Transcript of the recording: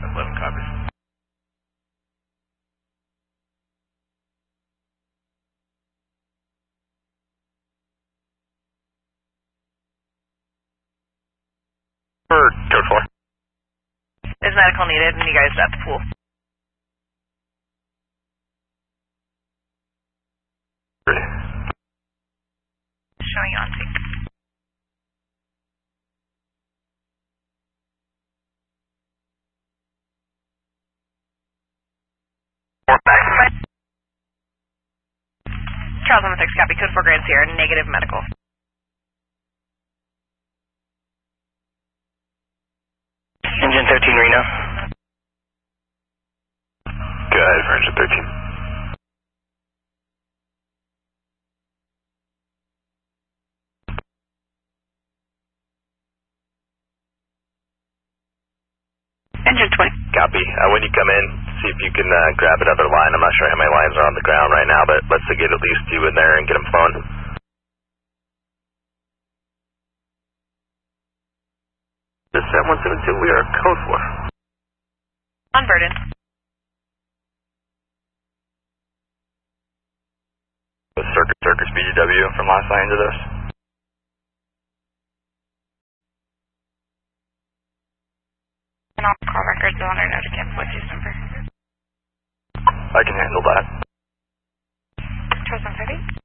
11 copies. For code 4. Is medical needed and you guys at the pool? Showing you on tape. Charles on the 6, copy. Code 4 Grand Sierra, negative medical. Engine 13 Reno. Good, for engine 13. Engine 20. Copy. When you come in, see if you can grab another line. I'm not sure how many lines are on the ground right now, but let's get at least 2 in there and get them flowing. This is 7172, we are code 4. On Verdon. Circus BGW from last line to this. And all call records on or note again. What's his number? I can handle that. Charles on 30.